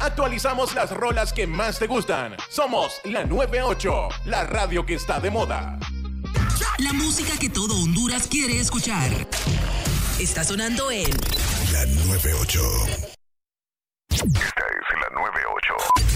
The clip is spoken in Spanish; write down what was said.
Actualizamos las rolas que más te gustan. Somos la 98, la radio que está de moda. La música que todo Honduras quiere escuchar. Está sonando en La 98.